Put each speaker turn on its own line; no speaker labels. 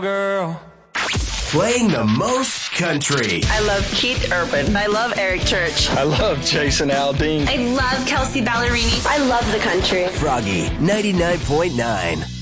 Girl.
Playing the most country.
I love Keith Urban. I love Eric Church.
I love Jason Aldean.
I love Kelsey Ballerini.
I love the country.
Froggy 99.9.